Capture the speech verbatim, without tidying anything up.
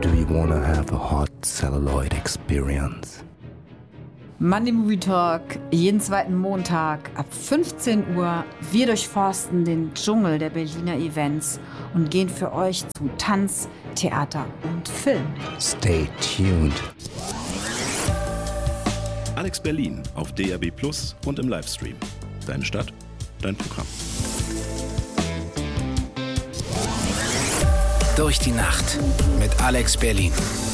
do you wanna have a hot celluloid experience? Monday Movie Talk, jeden zweiten Montag ab fünfzehn Uhr. Wir durchforsten den Dschungel der Berliner Events und gehen für euch zu Tanz, Theater und Film. Stay tuned. Alex Berlin auf D A B Plus und im Livestream. Deine Stadt, dein Programm. Durch die Nacht mit Alex Berlin.